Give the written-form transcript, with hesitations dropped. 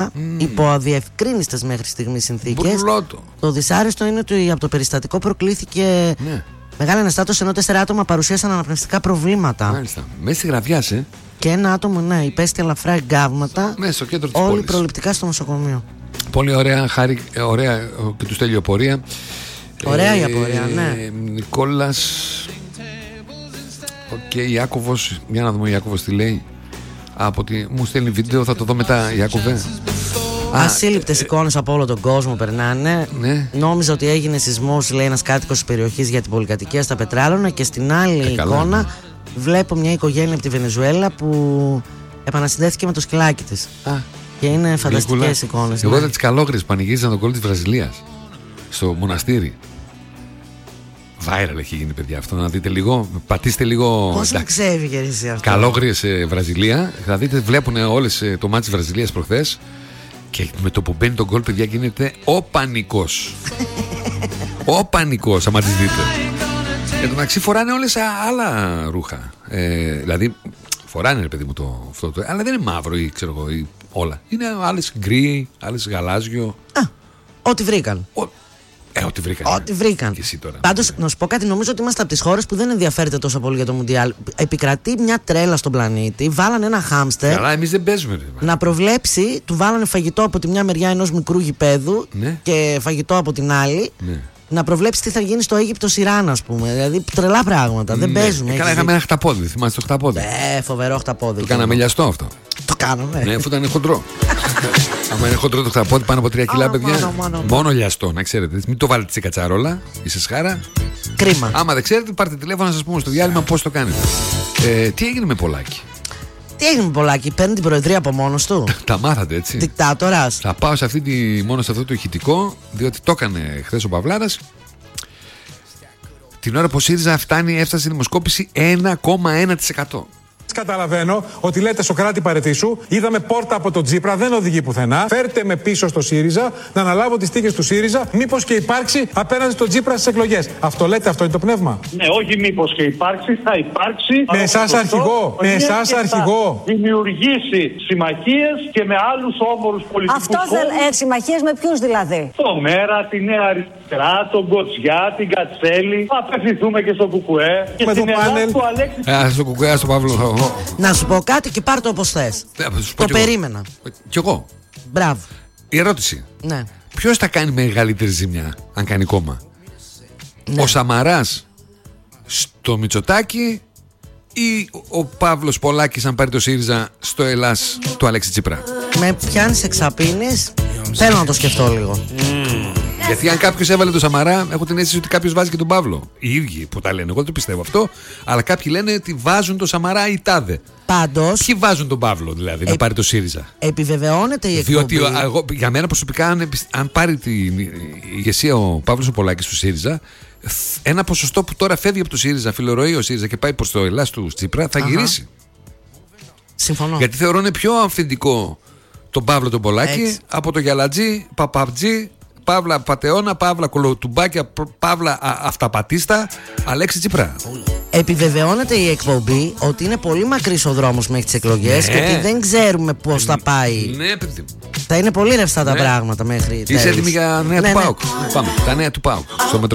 υπό αδιευκρίνιστες μέχρι στιγμής συνθήκες. Μπουρλότο. Το δυσάρεστο είναι ότι από το περιστατικό προκλήθηκε μεγάλη αναστάτωση, ενώ 4 άτομα παρουσίασαν αναπνευστικά προβλήματα. Μάλιστα. Μέσα στη Γραβιάς, Και ένα άτομο, υπέστη ελαφρά εγκάβματα. Ναι, στο κέντρο της όλοι πόλης. Προληπτικά στο νοσοκομείο. Πολύ ωραία, ωραία και του στέλνει απορία. Ωραία η απορία, ναι. Νικόλας. Ιάκωβος. Για να δούμε ο Ιάκωβος τι λέει. Μου στέλνει βίντεο, θα το δω μετά, Ιάκωβε. Ασύλληπτες εικόνες από όλο τον κόσμο περνάνε. Ναι. Νόμιζα ότι έγινε σεισμός, λέει ένας κάτοικος της περιοχής, για την πολυκατοικία στα Πετράλωνα. Και στην άλλη εικόνα βλέπω μια οικογένεια από τη Βενεζουέλα που επανασυνδέθηκε με το σκυλάκι της. Και είναι φανταστικές εικόνες. Εγώ είδα τις καλόγριες πανηγύρισαν τον γκολ της Βραζιλίας στο μοναστήρι. Viral έχει γίνει, παιδιά, αυτό. Να δείτε λίγο. Πατήστε λίγο. Πώς να ξέφυγε εσύ αυτό. Καλόγριες Βραζιλία. Θα δείτε, βλέπουν όλες το μάτι της Βραζιλίας προχθές. Και με το που μπαίνει το γκολ, παιδιά, γίνεται ο πανικός. Ο πανικός, άμα τις δείτε. Εν τω μεταξύ φοράνε όλες άλλα ρούχα. Δηλαδή, φοράνε, ρε παιδί μου, αυτό. Αλλά δεν είναι μαύρο ή ξέρω εγώ, ή όλα. Είναι άλλες γκρι, άλλες γαλάζιο. Ό,τι βρήκαν. Ό,τι βρήκαν. Ό,τι βρήκαν. Πάντως, να σου πω κάτι, νομίζω ότι είμαστε από τις χώρες που δεν ενδιαφέρεται τόσο πολύ για το Μουντιάλ. Επικρατεί μια τρέλα στον πλανήτη. Βάλανε ένα χάμστερ. Καλά, εμείς δεν παίζουμε. Να προβλέψει, του βάλανε φαγητό από τη μια μεριά ενός μικρού γηπέδου και φαγητό από την άλλη. Να προβλέψει τι θα γίνει στο Αίγυπτο-Ιράν, ας πούμε. Δηλαδή τρελά πράγματα. Δεν παίζουμε. Καλά, είχαμε ένα χταπόδι. Θυμάστε το χταπόδι. Φοβερό χταπόδι. Το κάναμε λιαστό αυτό. Το κάναμε. Ναι, αφού ήταν χοντρό. Αν είναι χοντρό το χταπόδι πάνω από 3 κιλά, παιδιά. Μόνο λιαστό, να ξέρετε. Μην το βάλετε σε κατσαρόλα ή σε σχάρα. Κρίμα. Άμα δεν ξέρετε, πάρτε τηλέφωνο να σας πούμε στο διάλειμμα πώς το κάνετε. Τι έγινε με Πολάκη. Τι έγινε με Πολάκη, παίρνει την προεδρία από μόνος του. Τα μάθατε, έτσι. Δικτάτορας. Θα πάω μόνο σε αυτό το ηχητικό, διότι το έκανε χθες ο Παυλάρας. Την ώρα που ο ΣΥΡΙΖΑ έφτασε η δημοσκόπηση 1,1%. Καταλαβαίνω ότι λέτε Σοκράτη παρετήσου, είδαμε πόρτα από τον Τσίπρα, δεν οδηγεί πουθενά. Φέρτε με πίσω στο ΣΥΡΙΖΑ, να αναλάβω τις τύχες του ΣΥΡΙΖΑ, μήπως και υπάρξει απέναντι στον Τσίπρα στις εκλογές. Αυτό λέτε, αυτό είναι το πνεύμα. Ναι, όχι μήπως και υπάρξει, θα υπάρξει. Με εσάς αρχηγό, με εσάς αρχηγό. Δημιουργήσει συμμαχίες και με άλλους όμορους πολιτικούς. Αυτό συμμαχίες με ποιους δηλαδή. Το ΜΕΡΑ, τη Νέα Αριστερά, τον Κοτσιά, την Κατσέλη. Θα απευθυνθούμε και στο Κουκουέ. Και στην Ελλάδα του Αλέξη. Στο Κουκουέ, στο Παύλο. Να σου πω κάτι και πάρ' το όπως θες. Το περίμενα. Κι εγώ. Μπράβο. Η ερώτηση. Ναι. Ποιος θα κάνει μεγαλύτερη ζημιά, αν κάνει κόμμα. Ο Σαμαράς στο Μητσοτάκη ή ο Παύλος Πολάκης, αν πάρει το ΣΥΡΙΖΑ, στο Ελλάς του Αλέξη Τσίπρα. Με πιάνεις εξαπίνεις. Θέλω να το σκεφτώ λίγο. Γιατί αν κάποιος έβαλε το Σαμαρά, έχω την αίσθηση ότι κάποιος βάζει και τον Παύλο. Οι ίδιοι που τα λένε, εγώ δεν το πιστεύω αυτό. Αλλά κάποιοι λένε ότι βάζουν το Σαμαρά ή τάδε. Πάντως. Ποιοι βάζουν τον Παύλο, δηλαδή, να πάρει το ΣΥΡΙΖΑ. Επιβεβαιώνεται η εκπομπή. Διότι για μένα προσωπικά, αν πάρει την ηγεσία ο Παύλος ο Πολάκης του ΣΥΡΙΖΑ, ένα ποσοστό που τώρα φεύγει από το ΣΥΡΙΖΑ, φιλορροεί ο ΣΥΡΙΖΑ και πάει προς το Ελλάς του Τσίπρα, θα γυρίσει. Συμφωνώ. Γιατί θεωρώ είναι πιο αμφιντικό τον Παύλο τον Πολάκη από το Γιαλατζή, Παπαπτζή, Παύλα Πατεώνα, Παύλα Κολοτουμπάκια, Παύλα Αυταπατίστα, Αλέξη Τσίπρα. Επιβεβαιώνεται η εκπομπή ότι είναι πολύ μακρύς ο δρόμος μέχρι τις εκλογές και ότι δεν ξέρουμε πώς θα πάει. Ναι, παιδί. Θα είναι πολύ ρευστά τα πράγματα μέχρι. Είσαι έτοιμη για νέα του ΠΑΟΚ. Πάμε. Τα νέα του ΠΑΟΚ.